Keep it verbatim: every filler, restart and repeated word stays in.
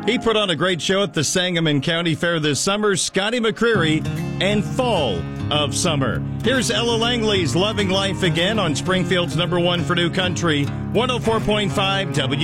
He put on a great show at the Sangamon County Fair this summer. Scotty McCreery and Fall of Summer. Here's Ella Langley's Loving Life Again on Springfield's number one for New Country, one oh four point five W.